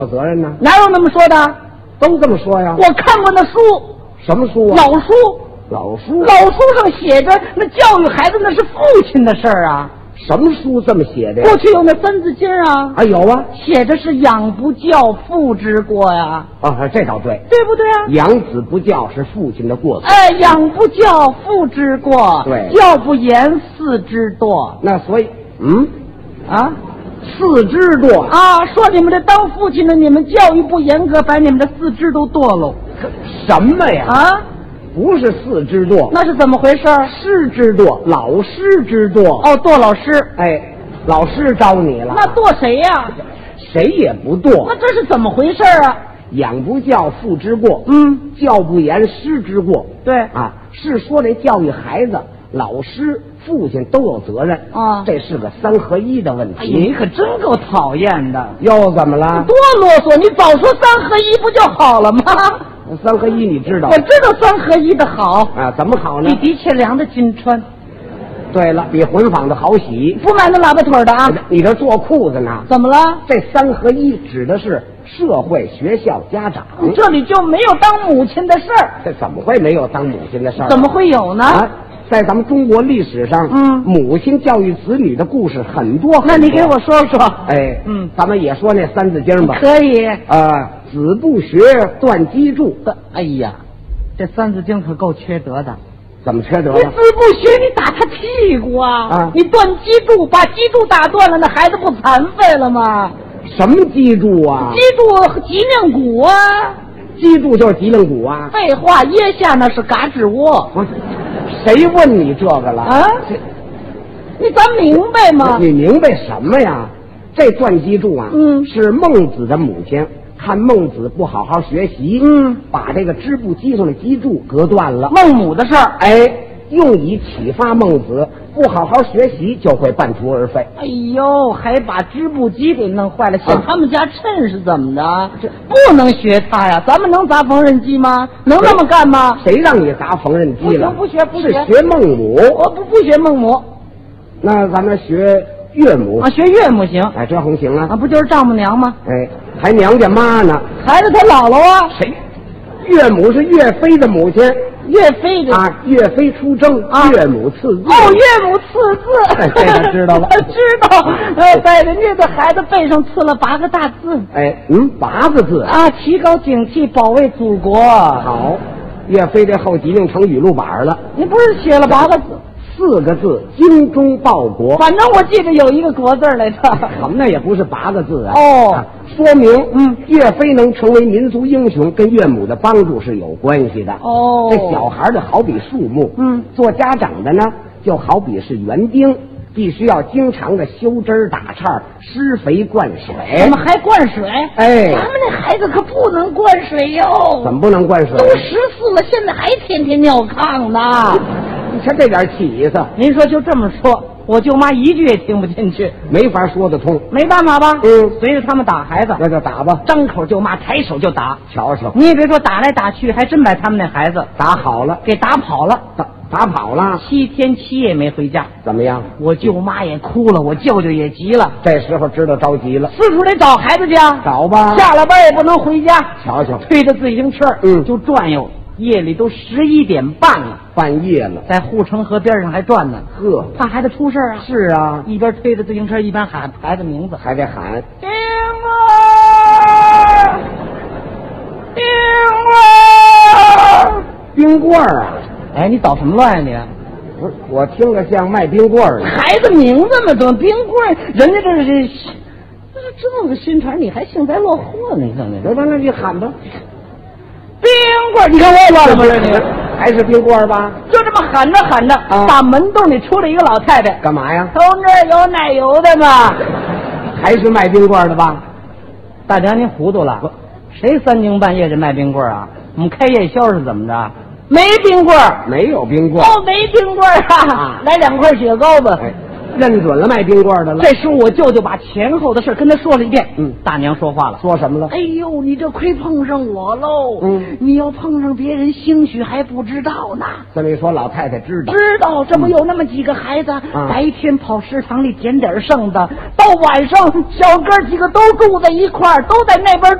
有责任呢？ 哪有那么说的？ 都这么说呀。 我看过那书， 什么书啊？ 老书， 老书， 老书上写着，那教育孩子那是父亲的事儿啊。 什么书这么写的呀？ 过去有那三字经啊， 啊，有啊。 写着是养不教，父之过呀。 啊，这倒对， 对不对啊？ 养子不教是父亲的过错。 哎，养不教，父之过。 对， 教不严，嗣之惰。 那所以，嗣之惰啊，说你们这当父亲的，你们教育不严格，把你们的四肢都堕了。 什么呀？ 啊， 不是嗣之惰， 那是怎么回事？ 师之惰，老师之惰。 哦，堕老师。 哎，老师招你了。 那堕谁呀？ 谁也不堕。 那这是怎么回事啊？ 养不教，父之过。教不严，师之过。 对啊，是说这教育孩子，老师、父亲都有责任啊。 这是个三合一的问题。 哎呀，你可真够讨厌的。 又怎么了？ 多啰嗦！你早说三合一不就好了吗？ 三合一你知道？ 我知道三合一的好啊，怎么好呢？ 比的确良的金穿。 对了，比混纺的好洗。 不买那喇叭腿的啊！ 你这做裤子呢？ 怎么了？ 这三合一指的是社会、学校、家长。 这里就没有当母亲的事儿。 这怎么会没有当母亲的事儿？ 怎么会有呢？ 啊，在咱们中国历史上，母亲教育子女的故事很多。 那你给我说说。 哎，咱们也说那三字经吧。 可以。 子不学，断机杼。 哎呀，这三字经可够缺德的。 怎么缺德了？ 你子不学，你打他屁股啊！你断机杼，把机杼打断了，那孩子不残废了吗？ 什么脊柱啊？ 脊柱脊梁骨啊！ 脊柱就是脊梁骨啊！ 废话，腋下那是嘎吱窝。 谁问你这个了？ 啊？你咱明白吗？ 你明白什么呀？这断机杼啊，是孟子的母亲看孟子不好好学习，把这个织布机上的机杼割断了。 孟母的事儿， 哎，用以启发孟子不好好学习就会半途而废。 哎呦，还把织布机给弄坏了，嫌他们家趁是怎么的？这不能学他呀！咱们能砸缝纫机吗？能那么干吗？ 谁让你砸缝纫机了？ 不学， 是学孟母。 我不学孟母。 那咱们学岳母啊，学岳母行。 哎，这红行啊！ 不就是丈母娘吗？ 哎，还娘家妈呢。 孩子他姥姥啊。 谁？岳母是岳飞的母亲。 岳飞的啊，岳飞出征，岳母赐字。 哦，岳母赐字， 哎，这个知道了。 知道。在人家的孩子背上刺了8个大字。 哎，8个字啊，提高警惕，保卫祖国。 好，岳飞这后脊梁成语录板了。 你不是写了8个字 ？4个字，精忠报国。 反正我记着有一个国字来着。 那也不是8个字啊。 哦， 说明岳飞能成为民族英雄，跟岳母的帮助是有关系的。 哦， 这小孩的好比树木，做家长的呢，就好比是园丁，必须要经常的修枝打杈、施肥灌水。 怎么还灌水？ 哎， 咱们那孩子可不能灌水哟。 怎么不能灌水？ 都14了，现在还天天尿炕呢。 你瞧这点起色。 您说就这么说，我舅妈一句也听不进去， 没法说得通。 没办法吧？随着他们打孩子， 那就打吧， 张口就骂，抬手就打。 瞧瞧， 你也别说打来打去，还真把他们那孩子打好了， 给打跑了。 打跑了 ，7天7夜没回家。 怎么样？ 我舅妈也哭了，我舅舅也急了。 这时候知道着急了， 四处得找孩子去啊。 找吧， 下了班也不能回家。 瞧瞧， 推着自行车，就转悠。夜里都11点半了， 半夜了， 在护城河边上还转呢。 呵， 怕孩子出事啊。 是啊， 一边推着自行车，一边喊孩子名字， 还得喊丁儿，丁儿， 冰棍儿啊！ 哎，你捣什么乱呀你？ 不是，我听着像卖冰棍儿的。 孩子名字嘛，怎么冰棍儿？人家这是这个新茬，你还幸灾乐祸呢？你看那， 那你喊吧。 冰棍儿，你看我乱了不是你？ 还是冰棍儿吧？ 就这么喊着喊着，大门洞里出来一个老太太， 干嘛呀？ 同志有奶油的吗？ 还是卖冰棍儿的吧？ 大娘您糊涂了，谁3更半夜这卖冰棍儿啊？我们开夜宵是怎么着？没冰棍儿， 没有冰棍儿哦，没冰棍儿啊！来2块雪糕吧。 认准了卖冰棍的了。 这时候我舅舅把前后的事跟他说了一遍。大娘说话了， 说什么了？ 哎呦，你这亏碰上我喽！你要碰上别人，兴许还不知道呢。 这么一说，老太太知道， 这不有那么几个孩子，白天跑食堂里捡点剩的，到晚上小哥几个都住在一块儿，都在那边